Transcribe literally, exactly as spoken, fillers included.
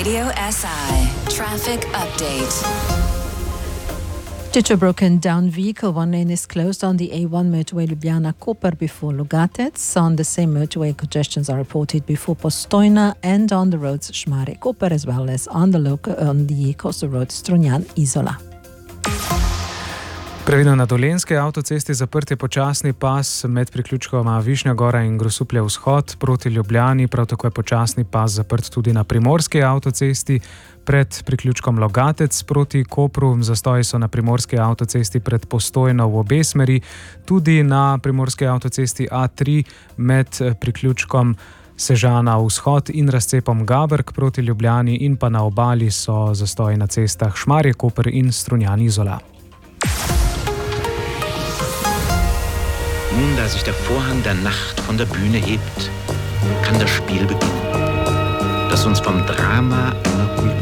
Radio S I Traffic Update. Due to a broken down vehicle, one lane is closed on the A one motorway Ljubljana-Koper before Logatec. On the same motorway, congestions are reported before Postojna and on the roads Šmarje-Koper, as well as on the local, on the coastal road Strunjan-Izola. Previdno na Dolenjske avtocesti zaprt je počasni pas med priključkoma Višnja Gora in Grosuplje vzhod proti Ljubljani, prav tako je počasni pas zaprt tudi na Primorski avtocesti pred priključkom Logatec proti Kopru. Zastoji so na Primorski avtocesti pred Postojno v obe smeri, tudi na Primorski avtocesti A tri med priključkom Sežana vzhod in razcepom Gaberg proti Ljubljani in pa na obali so zastoji na cestah Šmarje-Koper in Strunjan-Izola. Nun, da sich der Vorhang der Nacht von der Bühne hebt, kann das Spiel beginnen, das uns vom Drama einer